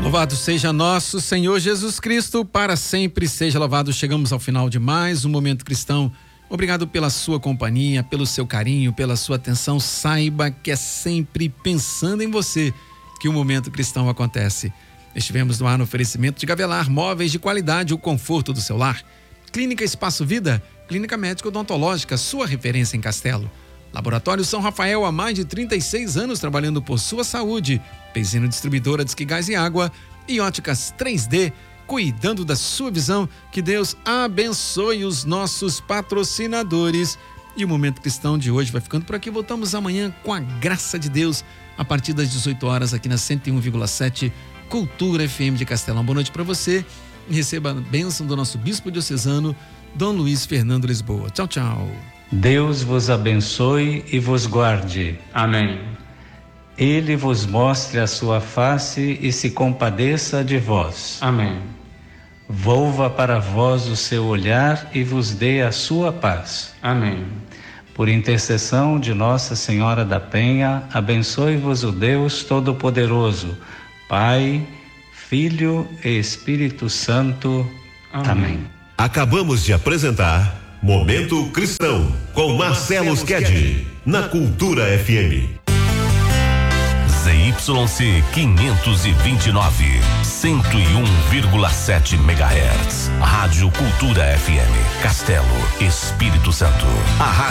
Louvado seja nosso Senhor Jesus Cristo, para sempre seja louvado. Chegamos ao final de mais um Momento Cristão. Obrigado pela sua companhia, pelo seu carinho, pela sua atenção. Saiba que é sempre pensando em você que o Momento Cristão acontece. Estivemos no ar no oferecimento de Gavelar, móveis de qualidade, o conforto do seu lar. Clínica Espaço Vida, clínica médica odontológica, sua referência em Castelo. Laboratório São Rafael, há mais de 36 anos trabalhando por sua saúde. Pezino Distribuidora de Gás e Água e Óticas 3D, cuidando da sua visão. Que Deus abençoe os nossos patrocinadores. E o Momento Cristão de hoje vai ficando por aqui. Voltamos amanhã com a graça de Deus, a partir das 18 horas aqui na 101,7 Cultura FM de Castelão. Boa noite para você e receba a bênção do nosso bispo diocesano, Dom Luiz Fernando Lisboa. Tchau, tchau. Deus vos abençoe e vos guarde. Amém. Ele vos mostre a sua face e se compadeça de vós. Amém. Volva para vós o seu olhar e vos dê a sua paz. Amém. Por intercessão de Nossa Senhora da Penha, abençoe-vos o Deus Todo-Poderoso, Pai, Filho e Espírito Santo. Amém. Acabamos de apresentar Momento Cristão com Marcelo Sked na Cultura FM. ZYC 529, 101,7 MHz. Rádio Cultura FM, Castelo, Espírito Santo. A